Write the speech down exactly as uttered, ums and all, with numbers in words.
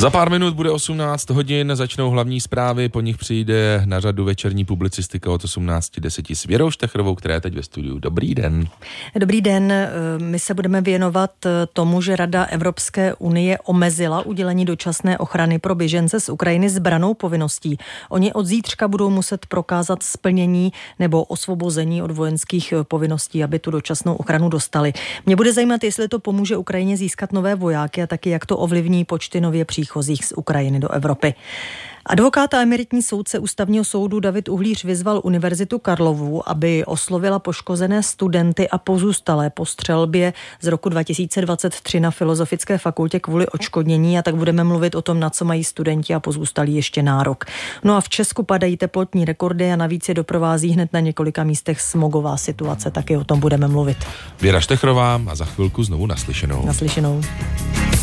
Za pár minut bude osmnáct hodin, začnou hlavní zprávy, po nich přijde na řadu večerní publicistika od osmnáct deset s Věrou Štechrovou, která je teď ve studiu. Dobrý den. Dobrý den, my se budeme věnovat tomu, že Rada Evropské unie omezila udělení dočasné ochrany pro běžence z Ukrajiny s brannou povinností. Oni od zítřka budou muset prokázat splnění nebo osvobození od vojenských povinností, aby tu dočasnou ochranu dostali. Mě bude zajímat, jestli to pomůže Ukrajině získat nové vojáky a taky jak to ovlivní počty nově příchozích z Ukrajiny do Evropy. Advokát a emeritní soudce Ústavního soudu David Uhlíř vyzval Univerzitu Karlovu, aby oslovila poškozené studenty a pozůstalé po střelbě z roku dva tisíce dvacet tři na Filozofické fakultě kvůli odškodnění, a tak budeme mluvit o tom, na co mají studenti a pozůstalí ještě nárok. No a v Česku padají teplotní rekordy a navíc je doprovází hned na několika místech smogová situace, taky o tom budeme mluvit. Věra Štechrová a za chvilku znovu naslyšenou. Naslyšenou.